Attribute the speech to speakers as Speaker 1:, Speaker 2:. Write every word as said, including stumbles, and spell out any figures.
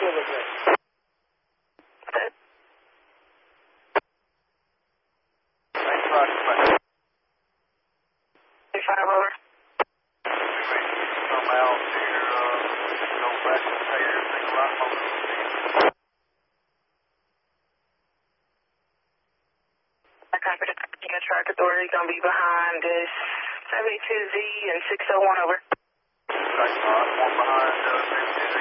Speaker 1: Thanks, Roger. Bye.
Speaker 2: five over.
Speaker 1: Come out here, uh, go back and pay everything right on the speed.
Speaker 2: I copy the track authority going to be behind this seventy-two Z and six oh one over.
Speaker 1: Thanks, Roger. One behind, uh, seventy-two Z.